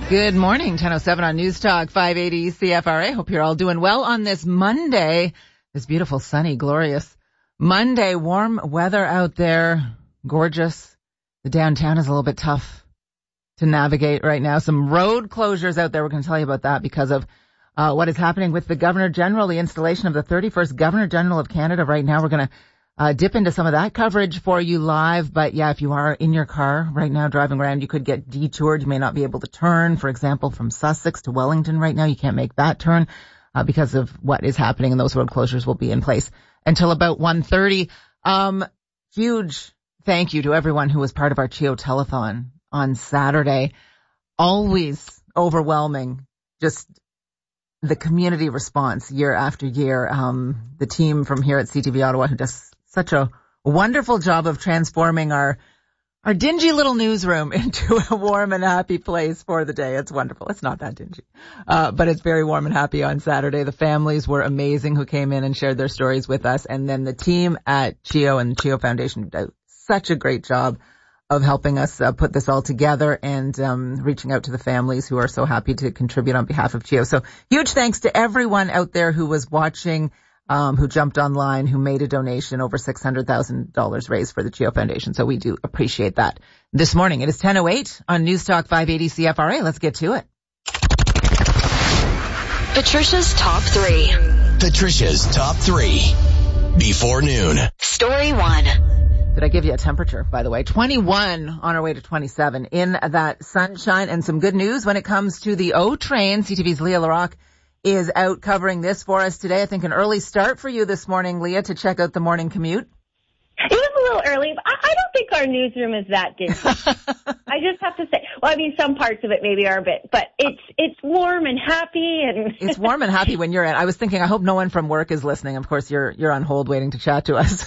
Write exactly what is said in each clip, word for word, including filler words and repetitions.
Good morning, ten oh seven on News Talk five eighty C F R A. Hope you're all doing well on this Monday. This beautiful, sunny, glorious Monday. Warm weather out there. Gorgeous. The downtown is a little bit tough to navigate right now. Some road closures out there. We're going to tell you about that because of uh, what is happening with the Governor General, the installation of the thirty-first Governor General of Canada. Right now, we're going to Uh, dip into some of that coverage for you live. But yeah, if you are in your car right now driving around, you could get detoured. You may not be able to turn, for example, from Sussex to Wellington right now. You can't make that turn uh, because of what is happening, and those road closures will be in place until about one thirty. Um, huge thank you to everyone who was part of our CHEO Telethon on Saturday. Always overwhelming, just the community response year after year. Um, the team from here at C T V Ottawa who does such a wonderful job of transforming our our dingy little newsroom into a warm and happy place for the day. It's wonderful. It's not that dingy, uh, but it's very warm and happy on Saturday. The families were amazing who came in and shared their stories with us. And then the team at CHEO and the CHEO Foundation did such a great job of helping us uh, put this all together and um, reaching out to the families who are so happy to contribute on behalf of CHEO. So huge thanks to everyone out there who was watching, Um, who jumped online, who made a donation, over six hundred thousand dollars raised for the CHEO Foundation. So we do appreciate that. This morning, it is ten oh eight on News Talk five eighty C F R A. Let's get to it. Patricia's Top three. Patricia's Top three. Before noon. Story one. Did I give you a temperature, by the way? twenty-one on our way to twenty-seven in that sunshine. And some good news when it comes to the O train. C T V's Leah LaRocque is out covering this for us today. I think an early start for you this morning, Leah, to check out the morning commute. It was a little early, but I, I don't think our newsroom is that dingy. I just have to say, well, I mean, some parts of it maybe are a bit, but it's it's warm and happy. And It's warm and happy when you're in. I was thinking, I hope no one from work is listening. Of course, you're you're on hold waiting to chat to us.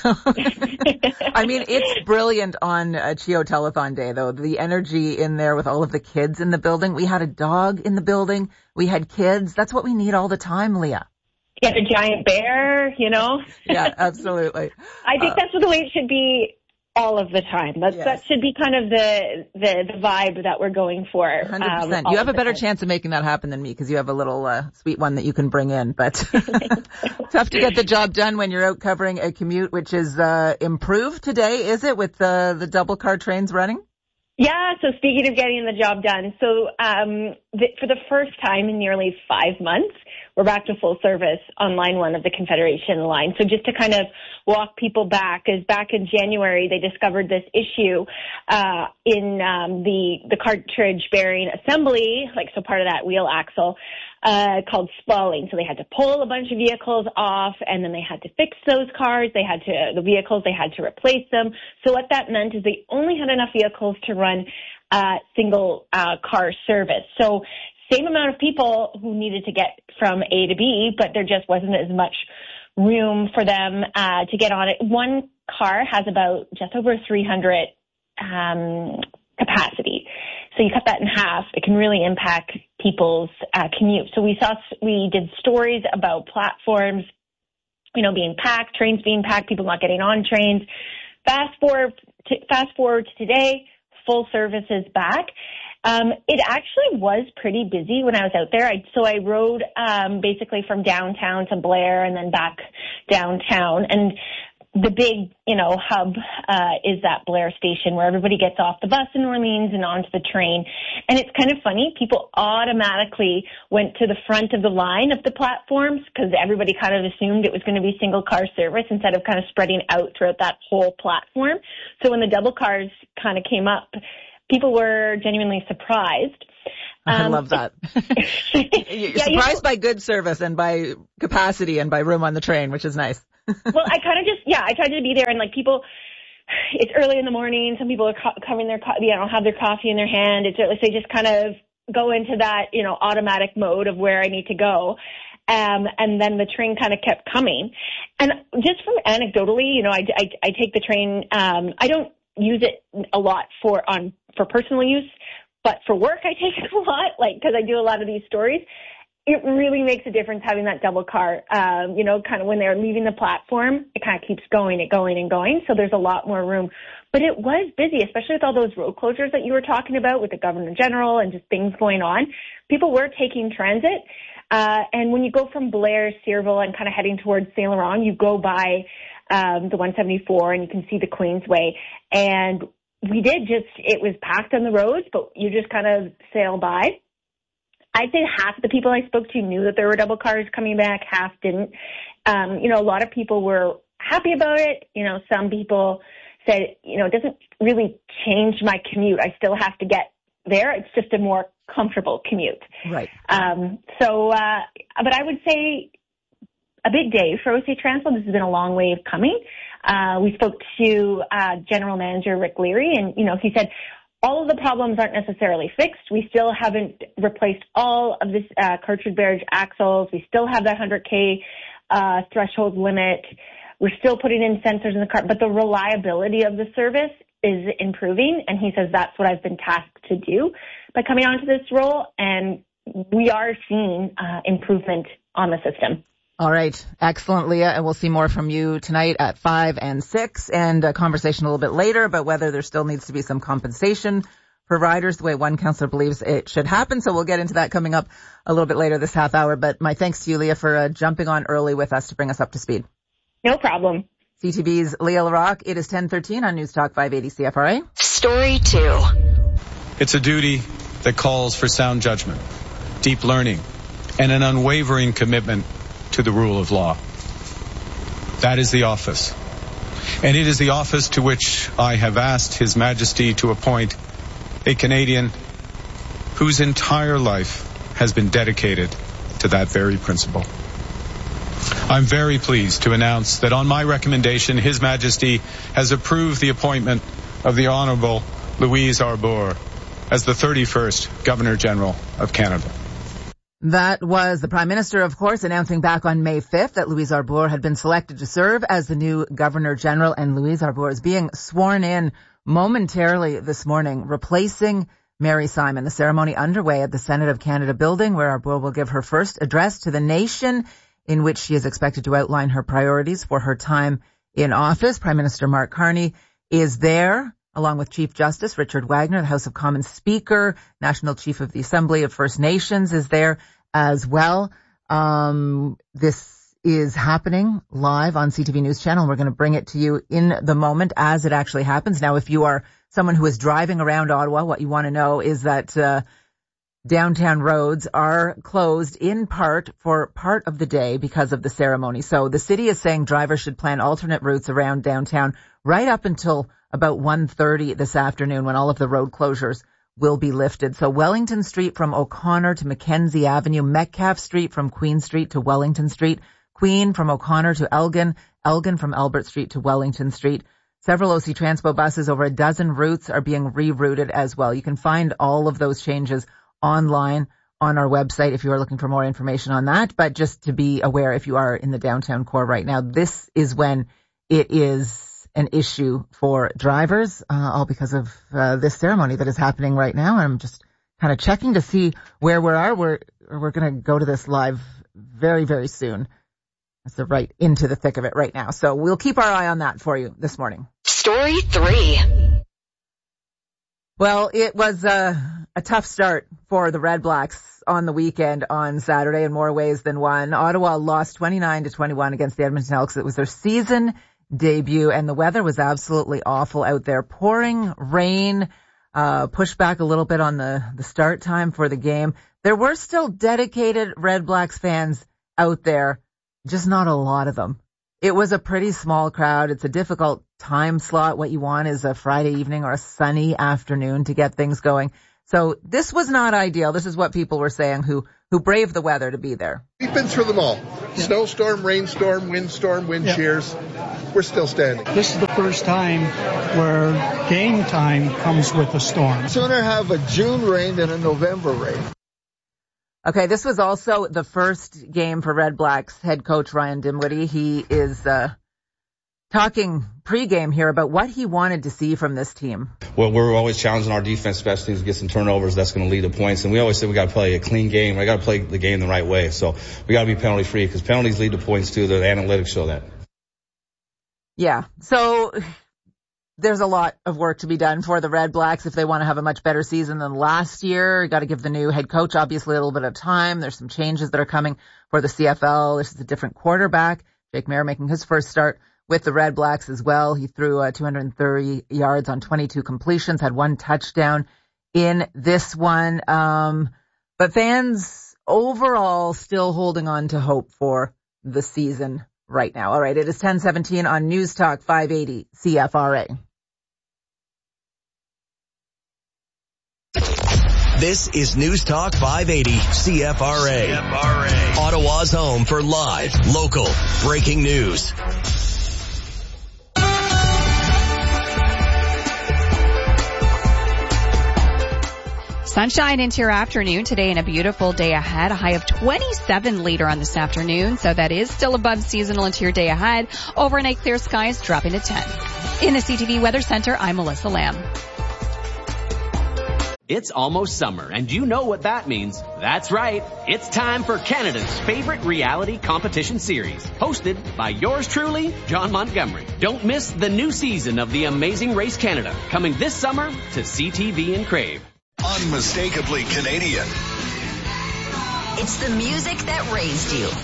I mean, it's brilliant on a CHEO Telethon Day, though. The energy in there with all of the kids in the building. We had a dog in the building. We had kids. That's what we need all the time, Leah. Get a giant bear, you know? Yeah, absolutely. I think uh, that's the way it should be all of the time. That's, yes. That should be kind of the, the, the vibe that we're going for. one hundred percent. Um, you have a better time. Chance of making that happen than me because you have a little uh, sweet one that you can bring in. But tough to get the job done when you're out covering a commute, which is uh, improved today, is it, with the, the double car trains running? Yeah, so speaking of getting the job done, so um, the, for the first time in nearly five months, we're back to full service on line one of the Confederation line. So just to kind of walk people back, is back in January they discovered this issue uh, in um, the the cartridge bearing assembly, like so part of that wheel axle, uh, called spalling. So they had to pull a bunch of vehicles off, and then they had to fix those cars. They had to the vehicles they had to replace them. So what that meant is they only had enough vehicles to run uh, single uh, car service. So same amount of people who needed to get from A to B, but there just wasn't as much room for them uh, to get on it. One car has about just over three hundred um, capacity. So you cut that in half, it can really impact people's uh, commute. So we saw, we did stories about platforms, you know, being packed, trains being packed, people not getting on trains. Fast forward to, fast forward to today, full service is back. Um, it actually was pretty busy when I was out there. I, so I rode um, basically from downtown to Blair and then back downtown. And the big, you know, hub uh, is that Blair station where everybody gets off the bus in Orleans and onto the train. And it's kind of funny. People automatically went to the front of the line of the platforms because everybody kind of assumed it was going to be single car service instead of kind of spreading out throughout that whole platform. So when the double cars kind of came up, people were genuinely surprised. I Um, love that. You're yeah, surprised you know, by good service and by capacity and by room on the train, which is nice. well, I kind of just, yeah, I tried to be there and like people, it's early in the morning. Some people are co- covering their, co- you know, have their coffee in their hand. It's early, so they just kind of go into that, you know, automatic mode of where I need to go. Um, and then the train kind of kept coming. And just from anecdotally, you know, I, I, I take the train, um, I don't use it a lot for, on, for personal use, but for work I take it a lot, like, cause I do a lot of these stories. it really makes a difference having that double car. Um, you know, kind of when they're leaving the platform, it kind of keeps going and going and going. So there's a lot more room. But it was busy, especially with all those road closures that you were talking about with the Governor General and just things going on. People were taking transit. Uh, and when you go from Blair, Searville, and kind of heading towards Saint Laurent, you go by um, the one seventy-four and you can see the Queensway. And we did just, it was packed on the roads, but you just kind of sail by. I'd say half of the people I spoke to knew that there were double cars coming back, half didn't. Um, you know, a lot of people were happy about it. You know, some people said, you know, it doesn't really change my commute. I still have to get there. It's just a more comfortable commute. Right. Um, so, uh, but I would say a big day for O C Transpo. This has been a long way of coming. Uh, we spoke to uh, General Manager Rick Leary, and, you know, he said, all of the problems aren't necessarily fixed. We still haven't replaced all of this uh, cartridge barrage axles. We still have that one hundred K uh, threshold limit. We're still putting in sensors in the car, but the reliability of the service is improving. And he says that's what I've been tasked to do by coming onto this role. And we are seeing uh, improvement on the system. All right. Excellent, Leah. And we'll see more from you tonight at five and six, and a conversation a little bit later about whether there still needs to be some compensation for riders the way one councillor believes it should happen. So we'll get into that coming up a little bit later this half hour. But my thanks to you, Leah, for uh, jumping on early with us to bring us up to speed. No problem. C T V's Leah LaRocque. It is ten thirteen on News Talk five eighty C F R A. Story two. It's a duty that calls for sound judgment, deep learning, and an unwavering commitment to the rule of law. That is the office. And it is the office to which I have asked His Majesty to appoint a Canadian whose entire life has been dedicated to that very principle. I'm very pleased to announce that on my recommendation, His Majesty has approved the appointment of the Honourable Louise Arbour as the thirty-first Governor General of Canada. That was the Prime Minister, of course, announcing back on May fifth that Louise Arbour had been selected to serve as the new Governor General, and Louise Arbour is being sworn in momentarily this morning, replacing Mary Simon. The ceremony underway at the Senate of Canada building, where Arbour will give her first address to the nation, in which she is expected to outline her priorities for her time in office. Prime Minister Mark Carney is there, along with Chief Justice Richard Wagner, the House of Commons Speaker, National Chief of the Assembly of First Nations is there as well. Um, this is happening live on C T V News Channel. We're going to bring it to you in the moment as it actually happens. Now, if you are someone who is driving around Ottawa, what you want to know is that uh, downtown roads are closed in part for part of the day because of the ceremony. So the city is saying drivers should plan alternate routes around downtown right up until about one thirty this afternoon, when all of the road closures will be lifted. So Wellington Street from O'Connor to Mackenzie Avenue, Metcalfe Street from Queen Street to Wellington Street, Queen from O'Connor to Elgin, Elgin from Albert Street to Wellington Street. Several O C Transpo buses, over a dozen routes, are being rerouted as well. You can find all of those changes online on our website if you are looking for more information on that. But just to be aware, if you are in the downtown core right now, this is when it is an issue for drivers, uh, all because of uh, this ceremony that is happening right now. I'm just kind of checking to see where we are. We're, we're going to go to this live very, very soon. That's the right into the thick of it right now. So we'll keep our eye on that for you this morning. Story three. Well, it was uh, a tough start for the Red Blacks on the weekend on Saturday in more ways than one. Ottawa lost twenty-nine to twenty-one against the Edmonton Elks. It was their season debut, and the weather was absolutely awful out there. Pouring rain, uh, pushed back a little bit on the, the start time for the game. There were still dedicated Red Blacks fans out there, just not a lot of them. It was a pretty small crowd. It's a difficult time slot. What you want is a Friday evening or a sunny afternoon to get things going. So this was not ideal. This is what people were saying who, who braved the weather to be there. We've been through them all. Snowstorm, rainstorm, windstorm, wind yeah. shears. We're still standing. This is the first time where game time comes with a storm. Sooner have a June rain than a November rain. Okay, this was also the first game for Red Blacks head coach Ryan Dimwitty. He is uh, talking pregame here about what he wanted to see from this team. Well, we're always challenging our defense, special teams, to get some turnovers. That's going to lead to points. And we always say we got to play a clean game. We got to play the game the right way. So we got to be penalty free because penalties lead to points too. The analytics show that. Yeah. So there's a lot of work to be done for the Red Blacks if they want to have a much better season than last year. Got to give the new head coach obviously a little bit of time. There's some changes that are coming for the C F L. This is a different quarterback. Jake Maier making his first start with the Red Blacks as well. He threw uh, two hundred thirty yards on twenty-two completions, had one touchdown in this one. Um, but fans overall still holding on to hope for the season right now. All right, it is ten seventeen on News Talk five eighty C F R A. This is News Talk five eighty C F R A. C F R A. Ottawa's home for live, local, breaking news. Sunshine into your afternoon today and a beautiful day ahead. A high of twenty-seven later on this afternoon. So that is still above seasonal into your day ahead. Overnight clear skies dropping to ten. In the C T V Weather Center, I'm Melissa Lamb. It's almost summer, and you know what that means. That's right. It's time for Canada's favorite reality competition series, hosted by yours truly, John Montgomery. Don't miss the new season of The Amazing Race Canada, coming this summer to C T V and Crave. Unmistakably Canadian. It's the music that raised you.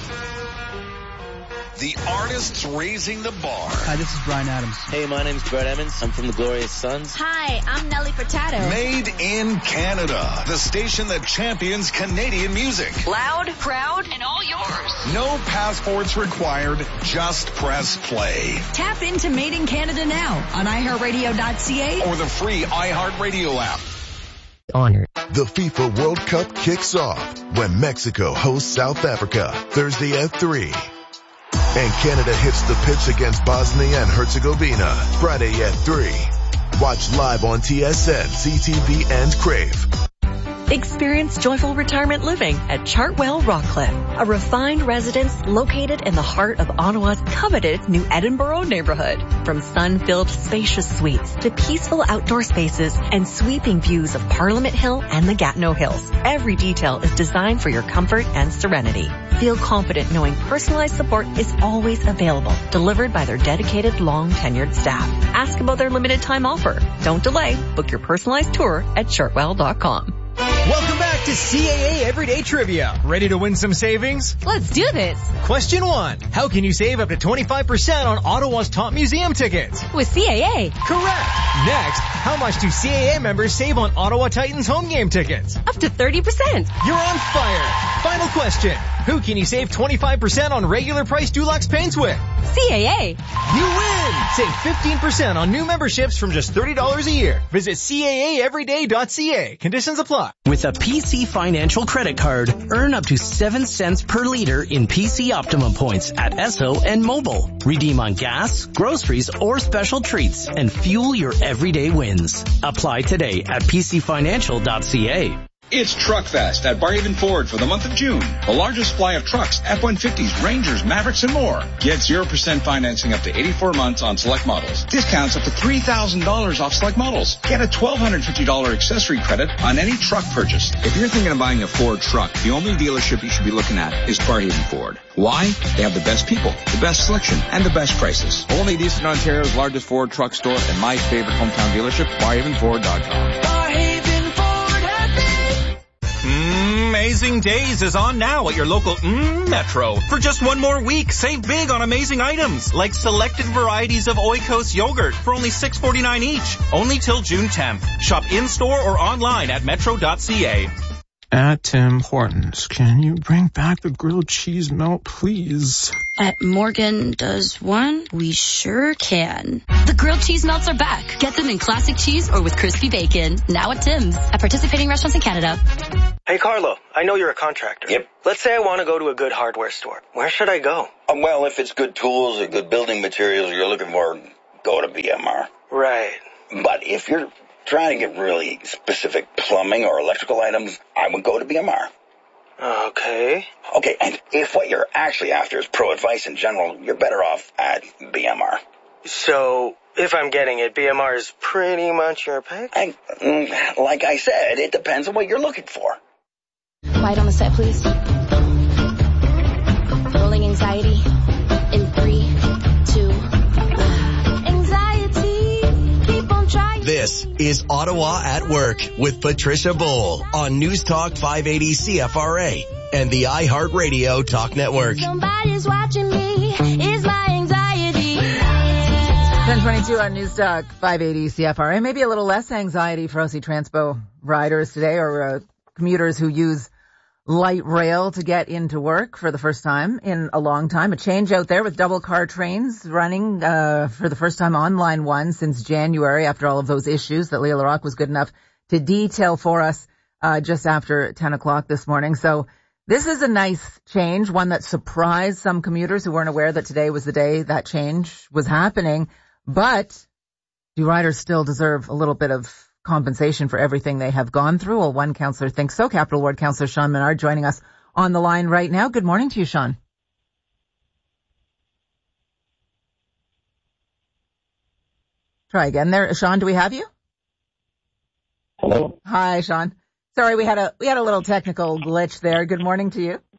The artists raising the bar. Hi, this is Brian Adams. Hey, my name's Brett Emmons. I'm from the Glorious Sons. Hi, I'm Nelly Furtado. Made in Canada. The station that champions Canadian music. Loud, proud, and all yours. No passports required. Just press play. Tap into Made in Canada now on i heart radio dot c a or the free iHeartRadio app. Honored. The FIFA World Cup kicks off when Mexico hosts South Africa Thursday at three. And Canada hits the pitch against Bosnia and Herzegovina Friday at three. Watch live on T S N, C T V, and Crave. Experience joyful retirement living at Chartwell Rockcliffe, a refined residence located in the heart of Ottawa's coveted New Edinburgh neighborhood. From sun-filled spacious suites to peaceful outdoor spaces and sweeping views of Parliament Hill and the Gatineau Hills, every detail is designed for your comfort and serenity. Feel confident knowing personalized support is always available, delivered by their dedicated, long-tenured staff. Ask about their limited time offer. Don't delay. Book your personalized tour at chartwell dot com. Welcome back to C A A Everyday Trivia. Ready to win some savings? Let's do this. Question one. How can you save up to twenty-five percent on Ottawa's top museum tickets? With C A A. Correct. Next, how much do C A A members save on Ottawa Titans home game tickets? Up to thirty percent. You're on fire. Final question. Who can you save twenty-five percent on regular price Dulux paints with? C A A. You win! Save fifteen percent on new memberships from just thirty dollars a year. Visit C A A everyday dot c a. Conditions apply. With a P C Financial credit card, earn up to seven cents per liter in P C Optimum points at Esso and Mobile. Redeem on gas, groceries, or special treats and fuel your everyday wins. Apply today at p c financial dot c a. It's Truckfest at Barhaven Ford for the month of June. The largest supply of trucks, F one fifties, Rangers, Mavericks, and more. Get zero percent financing up to eighty-four months on select models. Discounts up to three thousand dollars off select models. Get a one thousand two hundred fifty dollars accessory credit on any truck purchase. If you're thinking of buying a Ford truck, the only dealership you should be looking at is Barhaven Ford. Why? They have the best people, the best selection, and the best prices. Only at Eastern Ontario's largest Ford truck store and my favorite hometown dealership, barhaven ford dot com. Barhaven Ford. Amazing Days is on now at your local mm, Metro. For just one more week, save big on amazing items like selected varieties of Oikos yogurt for only six forty-nine each. Only till June tenth. Shop in-store or online at metro dot c a. At Tim Hortons, can you bring back the grilled cheese melt, please? At Morgan Does One, we sure can. The grilled cheese melts are back. Get them in classic cheese or with crispy bacon. Now at Tim's. At participating restaurants in Canada. Hey, Carlo, I know you're a contractor. Yep. Let's say I want to go to a good hardware store. Where should I go? Um, well, if it's good tools or good building materials you're looking for, go to B M R. Right. But if you're trying to get really specific plumbing or electrical items, I would go to B M R. Okay. Okay, and if what you're actually after is pro advice in general, you're better off at B M R. So, if I'm getting it, B M R is pretty much your pick? I, like I said, it depends on what you're looking for. Light on the set, please. Rolling anxiety in three, two, one. Anxiety, keep on trying. This is Ottawa at Work with Patricia Bowl on News Talk five eighty C F R A and the iHeartRadio Talk Network. Somebody's watching me. Is my anxiety. ten twenty-two on News Talk five eighty C F R A. Maybe a little less anxiety for O C Transpo riders today, or uh, commuters who use light rail to get into work for the first time in a long time. A change out there with double car trains running uh for the first time on Line one since January, after all of those issues that Leah Larocque was good enough to detail for us uh just after ten o'clock this morning. So this is a nice change, one that surprised some commuters who weren't aware that today was the day that change was happening. But do riders still deserve a little bit of compensation for everything they have gone through? Well, one councillor thinks so. Capital Ward Councillor Sean Menard joining us on the line right now. Good morning to you, Sean. Try again there. Sean, do we have you? Hello. Hi, Sean. Sorry, we had a we had a little technical glitch there. Good morning to you.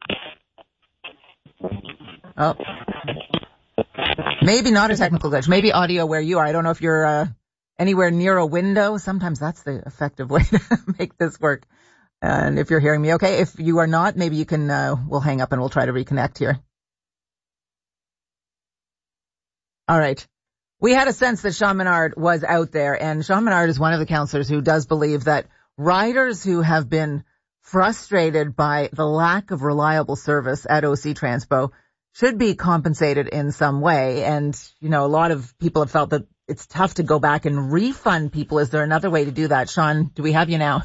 Oh. Maybe not a technical glitch. Maybe audio where you are. I don't know if you're uh, anywhere near a window. Sometimes that's the effective way to make this work. And if you're hearing me okay, if you are not, maybe you can, uh, we'll hang up and we'll try to reconnect here. All right. We had a sense that Sean Menard was out there, and Sean Menard is one of the councillors who does believe that riders who have been frustrated by the lack of reliable service at O C Transpo should be compensated in some way. And, you know, a lot of people have felt that it's tough to go back and refund people. Is there another way to do that? Sean, do we have you now?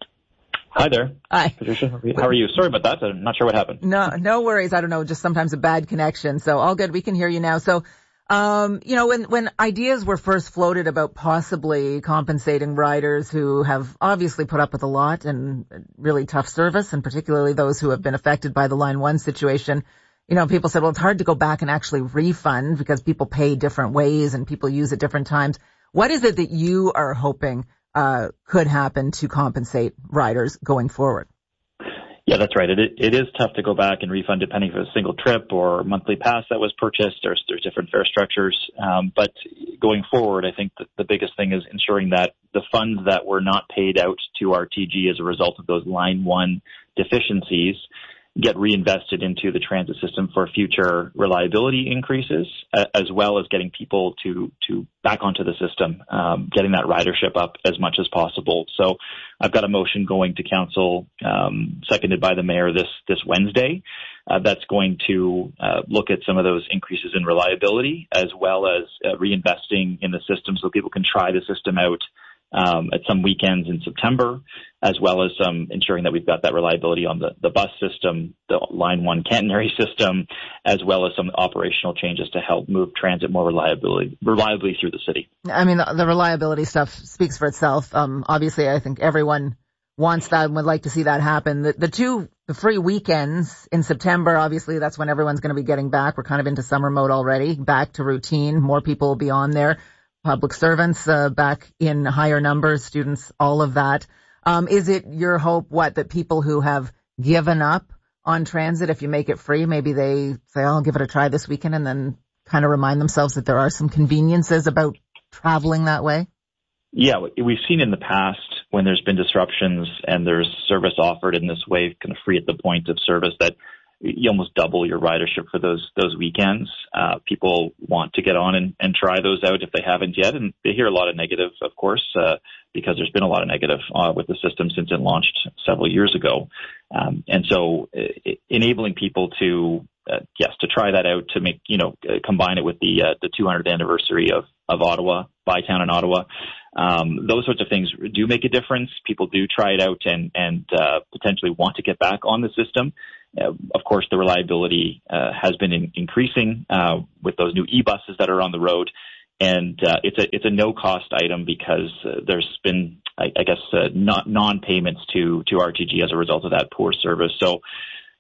Hi there. Hi. Patricia, how are you? Sorry about that. I'm not sure what happened. No, no worries. I don't know, just sometimes a bad connection. So all good. We can hear you now. So, um, you know, when, when ideas were first floated about possibly compensating riders who have obviously put up with a lot and really tough service, and particularly those who have been affected by the Line one situation, you know, people said, well, it's hard to go back and actually refund because people pay different ways and people use at different times. What is it that you are hoping uh could happen to compensate riders going forward? Yeah, that's right. It it is tough to go back and refund depending if it's a single trip or monthly pass that was purchased. There's there's different fare structures. Um, but going forward, I think that the biggest thing is ensuring that the funds that were not paid out to R T G as a result of those Line one deficiencies get reinvested into the transit system for future reliability increases, as well as getting people to, to back onto the system, um, getting that ridership up as much as possible. So I've got a motion going to council, um, seconded by the mayor this, this Wednesday, uh, that's going to, uh, look at some of those increases in reliability, as well as uh, reinvesting in the system so people can try the system out Um, at some weekends in September, as well as um, ensuring that we've got that reliability on the, the bus system, the Line one catenary system, as well as some operational changes to help move transit more reliably, reliably through the city. I mean, the, the reliability stuff speaks for itself. Um, obviously, I think everyone wants that and would like to see that happen. The, the two the free weekends in September, obviously, that's when everyone's going to be getting back. We're kind of into summer mode already, back to routine. More people will be on there. Public servants uh, back in higher numbers, students, all of that. Um, is it your hope, what, that people who have given up on transit, if you make it free, maybe they say, oh, I'll give it a try this weekend, and then kind of remind themselves that there are some conveniences about traveling that way? Yeah, we've seen in the past when there's been disruptions and there's service offered in this way, kind of free at the point of service, that you almost double your ridership for those those weekends. Uh, people want to get on and, and try those out if they haven't yet, and they hear a lot of negative, of course, uh, because there's been a lot of negative uh, with the system since it launched several years ago. Um, and so uh, enabling people to, uh, yes, to try that out, to make, you know, uh, combine it with the uh, the two hundredth anniversary of, of Ottawa, Bytown in Ottawa. Um, those sorts of things do make a difference. People do try it out and, and uh, potentially want to get back on the system. Uh, of course, the reliability uh, has been in, increasing uh, with those new e-buses that are on the road, and uh, it's a it's a no-cost item because uh, there's been, I, I guess, uh, not non-payments to to R T G as a result of that poor service. So,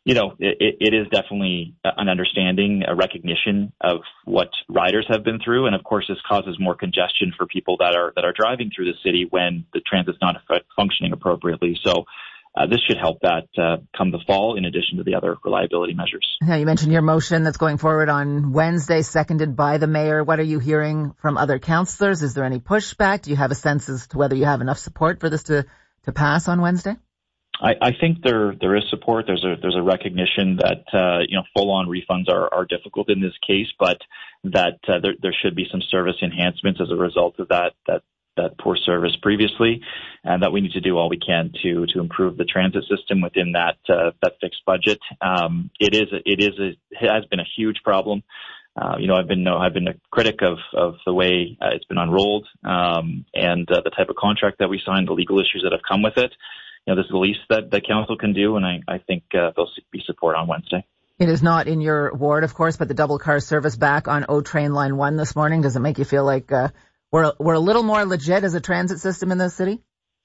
you know, it, it is definitely an understanding, a recognition of what riders have been through. And of course, this causes more congestion for people that are, that are driving through the city when the transit's not functioning appropriately. So uh, this should help that uh, come the fall, in addition to the other reliability measures. Now, you mentioned your motion that's going forward on Wednesday, seconded by the mayor. What are you hearing from other councillors? Is there any pushback? Do you have a sense as to whether you have enough support for this to, to pass on Wednesday? I, I think there there is support. There's a there's a recognition that uh, you know full-on refunds are, are difficult in this case, but that uh, there there should be some service enhancements as a result of that that that poor service previously, and that we need to do all we can to to improve the transit system within that uh, that fixed budget. Um, it is a, it is a, it has been a huge problem. Uh, you know, I've been no, I've been a critic of of the way uh, it's been unrolled, um, and uh, the type of contract that we signed, the legal issues that have come with it. You know, this is the least that the council can do, and I, I think uh, there'll be support on Wednesday. It is not in your ward, of course, but the double car service back on O Train Line one this morning, does it make you feel like uh, we're we're a little more legit as a transit system in this city?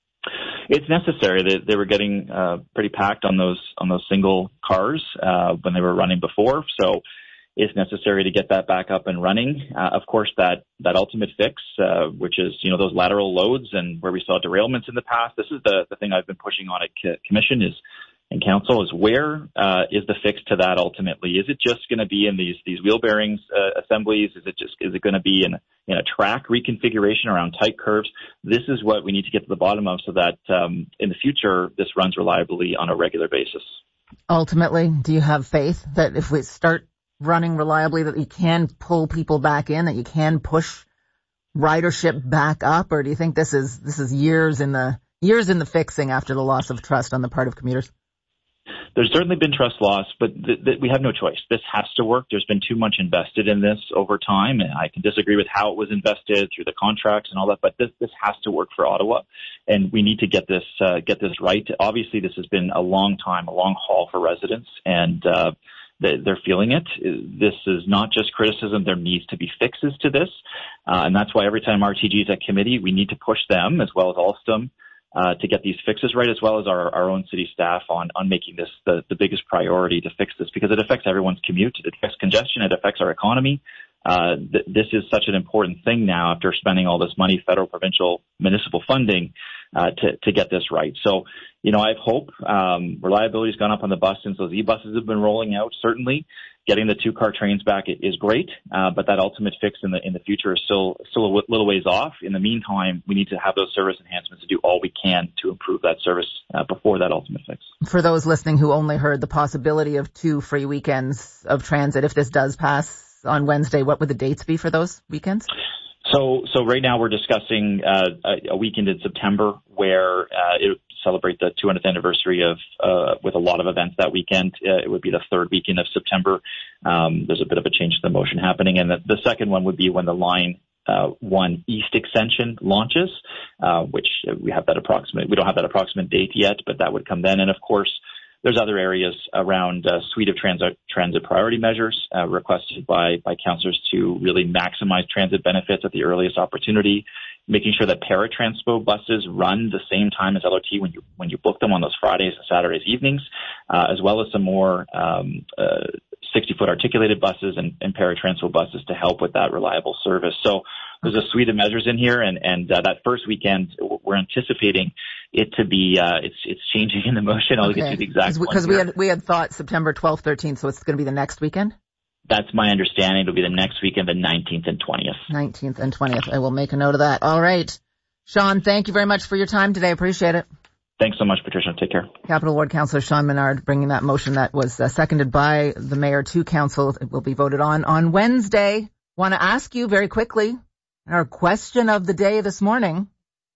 It's necessary. They, they were getting uh, pretty packed on those on those single cars uh, when they were running before, so it's necessary to get that back up and running. Uh, of course, that, that ultimate fix, uh, which is, you know, those lateral loads and where we saw derailments in the past. This is the, the thing I've been pushing on at commission is, and council is where, uh, is the fix to that ultimately? Is it just going to be in these, these wheel bearings, uh, assemblies? Is it just, is it going to be in, in a track reconfiguration around tight curves? This is what we need to get to the bottom of so that, um, in the future, this runs reliably on a regular basis. Ultimately, do you have faith that if we start running reliably, that you can pull people back in, that you can push ridership back up, or do you think this is this is years in the years in the fixing after the loss of trust on the part of commuters? There's certainly been trust loss, but th- th- we have no choice. This has to work. There's been too much invested in this over time, and I can disagree with how it was invested through the contracts and all that, but this this has to work for Ottawa, and we need to get this uh, get this right. Obviously, this has been a long time, a long haul for residents, and uh they're feeling it. This is not just criticism. There needs to be fixes to this. Uh, and that's why every time R T G is at committee, we need to push them as well as Alstom uh, to get these fixes right, as well as our, our own city staff on, on making this the, the biggest priority to fix this, because it affects everyone's commute. It affects congestion. It affects our economy. Uh, th- this is such an important thing now after spending all this money, federal, provincial, municipal funding, uh, to, to get this right. So, you know, I have hope. Um, reliability's gone up on the bus since those e-buses have been rolling out. Certainly getting the two car trains back is great. Uh, but that ultimate fix in the, in the future is still, still a w- little ways off. In the meantime, we need to have those service enhancements to do all we can to improve that service uh, before that ultimate fix. For those listening who only heard the possibility of two free weekends of transit, if this does pass on Wednesday, what would the dates be for those weekends? So, so right now we're discussing uh, a, a weekend in September where uh, it would celebrate the two hundredth anniversary of, uh, with a lot of events that weekend. Uh, it would be the third weekend of September. Um, there's a bit of a change to the motion happening, and the, the second one would be when the Line uh, One East extension launches, uh, which we have that approximate. We don't have that approximate date yet, but that would come then. And of course, there's other areas around a suite of transit, transit priority measures uh, requested by, by councillors to really maximize transit benefits at the earliest opportunity, making sure that paratranspo buses run the same time as L R T when you when you book them on those Fridays and Saturdays evenings, uh, as well as some more um, uh, sixty-foot articulated buses and, and paratranspo buses to help with that reliable service. So there's a suite of measures in here, and, and uh, that first weekend, we're anticipating it to be, uh, it's it's changing in the motion. I'll okay. get you the exact one. Because we had, we had thought September twelfth, thirteenth, so it's going to be the next weekend? That's my understanding. It'll be the next weekend, the nineteenth and twentieth. nineteenth and twentieth. I will make a note of that. All right. Sean, thank you very much for your time today. Appreciate it. Thanks so much, Patricia. Take care. Capital Ward Councillor Sean Menard bringing that motion that was uh, seconded by the mayor to council. It will be voted on on Wednesday. Want to ask you very quickly our question of the day this morning.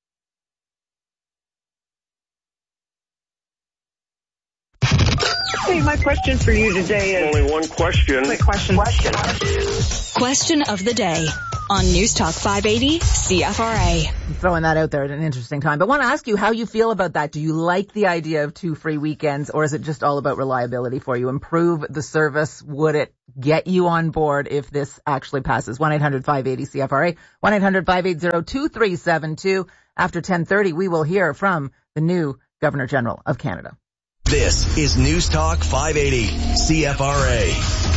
Hey, my question for you today is only one question. Quick question. Question. Question of the day on News Talk five eighty C F R A. I'm throwing that out there at an interesting time, but want to ask you how you feel about that. Do you like the idea of two free weekends, or is it just all about reliability for you? Improve the service. Would it get you on board if this actually passes? one eight hundred five eighty C F R A, one eight hundred five eighty two three seven two. After ten thirty, we will hear from the new Governor General of Canada. This is News Talk five eighty C F R A.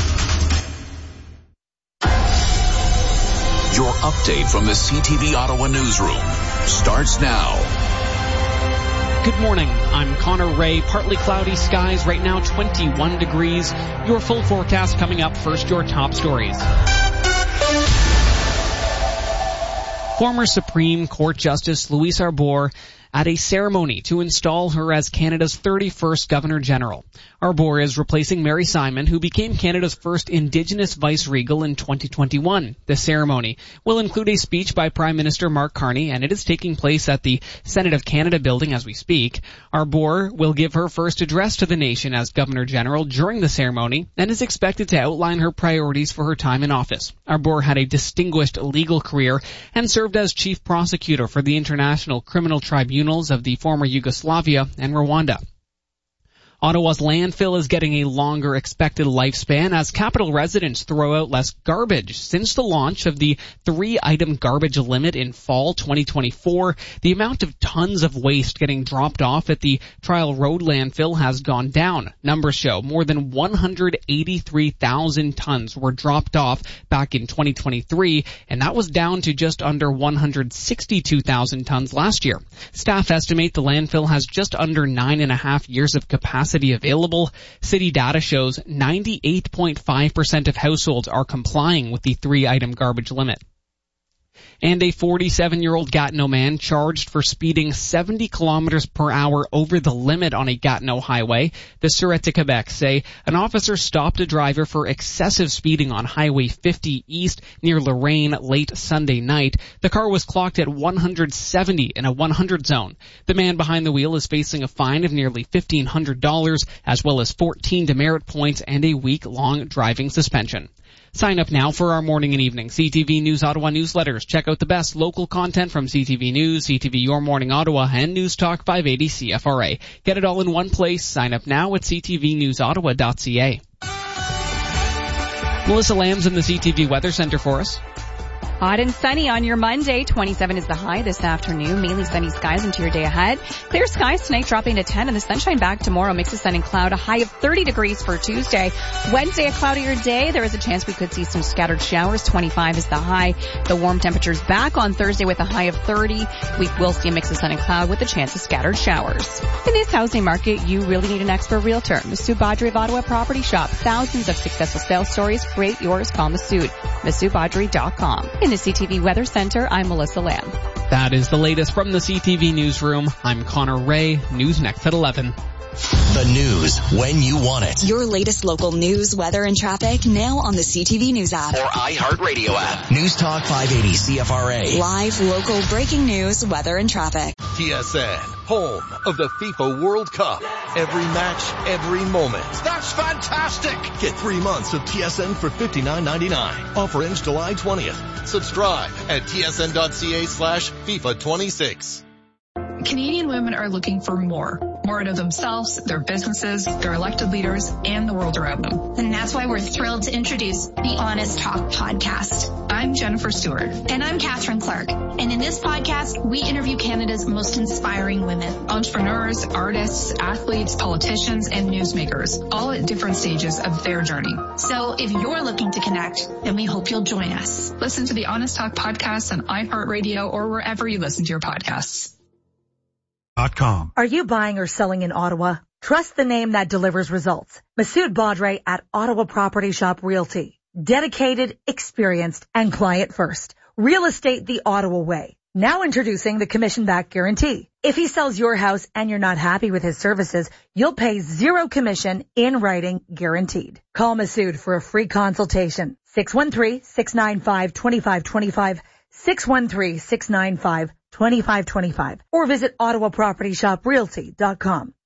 Your update from the C T V Ottawa newsroom starts now. Good morning. I'm Connor Ray. Partly cloudy skies. Right now, twenty-one degrees. Your full forecast coming up. First, your top stories. Former Supreme Court Justice Louise Arbour at a ceremony to install her as Canada's thirty-first Governor General. Arbour is replacing Mary Simon, who became Canada's first Indigenous Vice-Regal in twenty twenty-one. The ceremony will include a speech by Prime Minister Mark Carney, and it is taking place at the Senate of Canada building as we speak. Arbour will give her first address to the nation as Governor General during the ceremony and is expected to outline her priorities for her time in office. Arbour had a distinguished legal career and served as Chief Prosecutor for the International Criminal Tribunals of the former Yugoslavia and Rwanda. Ottawa's landfill is getting a longer expected lifespan as capital residents throw out less garbage. Since the launch of the three-item garbage limit in fall twenty twenty-four, the amount of tons of waste getting dropped off at the Trial Road landfill has gone down. Numbers show more than one hundred eighty-three thousand tons were dropped off back in twenty twenty-three, and that was down to just under one hundred sixty-two thousand tons last year. Staff estimate the landfill has just under nine and a half years of capacity available. City data shows ninety-eight point five percent of households are complying with the three-item garbage limit. And a forty-seven-year-old Gatineau man charged for speeding seventy kilometers per hour over the limit on a Gatineau highway. The Sûreté de Québec say an officer stopped a driver for excessive speeding on Highway fifty East near Lorraine late Sunday night. The car was clocked at one hundred seventy in a one hundred zone. The man behind the wheel is facing a fine of nearly fifteen hundred dollars as well as fourteen demerit points and a week-long driving suspension. Sign up now for our morning and evening C T V News Ottawa newsletters. Check out the best local content from C T V News, C T V Your Morning Ottawa, and News Talk five eighty C F R A. Get it all in one place. Sign up now at c t v news ottawa dot c a. Melissa Lamb's in the C T V Weather Center for us. Hot and sunny on your Monday. twenty-seven is the high this afternoon. Mainly sunny skies into your day ahead. Clear skies tonight dropping to ten and the sunshine back tomorrow. Mix of sun and cloud. A high of thirty degrees for Tuesday. Wednesday, a cloudier day. There is a chance we could see some scattered showers. twenty-five is the high. The warm temperatures back on Thursday with a high of thirty. We will see a mix of sun and cloud with a chance of scattered showers. In this housing market, you really need an expert realtor. Masood Badri of Ottawa Property Shop. Thousands of successful sales stories. Create yours. Call Masood. masood badri dot com. In the C T V Weather Center, I'm Melissa Lamb. That is the latest from the C T V Newsroom. I'm Connor Ray. News next at eleven. The news when you want it. Your latest local news, weather, and traffic now on the C T V News app. Or iHeartRadio app. News Talk five eighty C F R A. Live, local, breaking news, weather, and traffic. T S N, home of the FIFA World Cup. Every match, every moment. That's fantastic! Get three months of T S N for fifty-nine ninety-nine. Offer ends July twentieth. Subscribe at tsn.ca slash FIFA 26. Canadian women are looking for more. More out of themselves, their businesses, their elected leaders, and the world around them. And that's why we're thrilled to introduce the Honest Talk podcast. I'm Jennifer Stewart. And I'm Catherine Clark. And in this podcast, we interview Canada's most inspiring women. Entrepreneurs, artists, athletes, politicians, and newsmakers, all at different stages of their journey. So if you're looking to connect, then we hope you'll join us. Listen to the Honest Talk podcast on iHeartRadio or wherever you listen to your podcasts. Are you buying or selling in Ottawa? Trust the name that delivers results. Masood Badri at Ottawa Property Shop Realty. Dedicated, experienced, and client first. Real estate the Ottawa way. Now introducing the commission-back guarantee. If he sells your house and you're not happy with his services, you'll pay zero commission in writing guaranteed. Call Masood for a free consultation. six one three, six nine five, two five two five. six one three, six nine five, two five two five or visit ottawa property shop realty dot com.